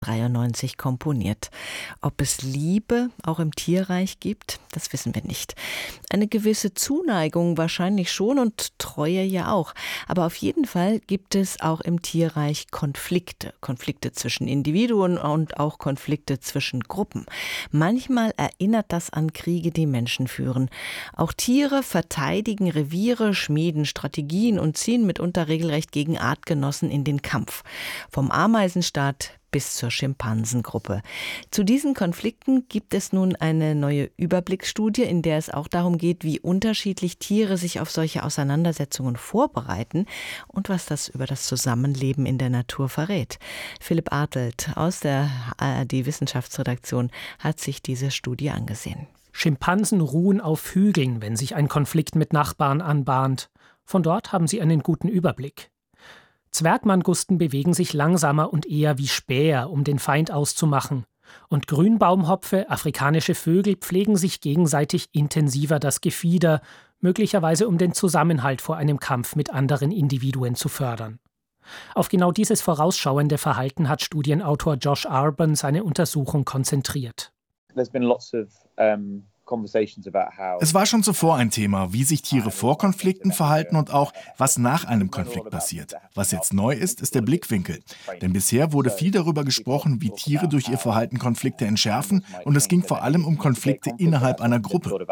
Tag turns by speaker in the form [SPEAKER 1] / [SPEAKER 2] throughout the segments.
[SPEAKER 1] 1993 komponiert. Ob es Liebe auch im Tierreich gibt, das wissen wir nicht. Eine gewisse Zuneigung wahrscheinlich schon und Treue ja auch. Aber auf jeden Fall gibt es auch im Tierreich Konflikte. Konflikte zwischen Individuen und auch Konflikte zwischen Gruppen. Manchmal erinnert das an Kriege, die Menschen führen. Auch Tiere verteidigen Reviere, schmieden Strategien und ziehen mitunter regelrecht gegen Artgenossen in den Kampf. Vom Ameisenstaat bis zur Schimpansengruppe. Zu diesen Konflikten gibt es nun eine neue Überblicksstudie, in der es auch darum geht, wie unterschiedlich Tiere sich auf solche Auseinandersetzungen vorbereiten und was das über das Zusammenleben in der Natur verrät. Philipp Artelt aus der ARD-Wissenschaftsredaktion hat sich diese Studie angesehen.
[SPEAKER 2] Schimpansen ruhen auf Hügeln, wenn sich ein Konflikt mit Nachbarn anbahnt. Von dort haben sie einen guten Überblick. Zwergmangusten bewegen sich langsamer und eher wie Späher, um den Feind auszumachen. Und Grünbaumhopfe, afrikanische Vögel, pflegen sich gegenseitig intensiver das Gefieder, möglicherweise um den Zusammenhalt vor einem Kampf mit anderen Individuen zu fördern. Auf genau dieses vorausschauende Verhalten hat Studienautor Josh Arban seine Untersuchung konzentriert.
[SPEAKER 3] Es war schon zuvor ein Thema, wie sich Tiere vor Konflikten verhalten und auch, was nach einem Konflikt passiert. Was jetzt neu ist, ist der Blickwinkel. Denn bisher wurde viel darüber gesprochen, wie Tiere durch ihr Verhalten Konflikte entschärfen, und es ging vor allem um Konflikte innerhalb einer Gruppe.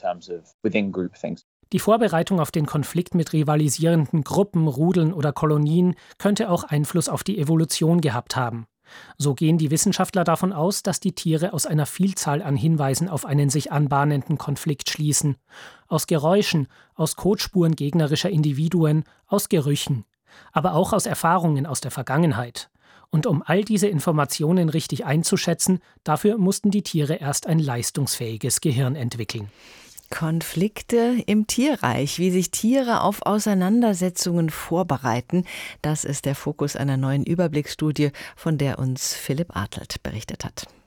[SPEAKER 2] Die Vorbereitung auf den Konflikt mit rivalisierenden Gruppen, Rudeln oder Kolonien könnte auch Einfluss auf die Evolution gehabt haben. So gehen die Wissenschaftler davon aus, dass die Tiere aus einer Vielzahl an Hinweisen auf einen sich anbahnenden Konflikt schließen. Aus Geräuschen, aus Kotspuren gegnerischer Individuen, aus Gerüchen, aber auch aus Erfahrungen aus der Vergangenheit. Und um all diese Informationen richtig einzuschätzen, dafür mussten die Tiere erst ein leistungsfähiges Gehirn entwickeln.
[SPEAKER 1] Konflikte im Tierreich, wie sich Tiere auf Auseinandersetzungen vorbereiten, das ist der Fokus einer neuen Überblicksstudie, von der uns Philipp Artelt berichtet hat.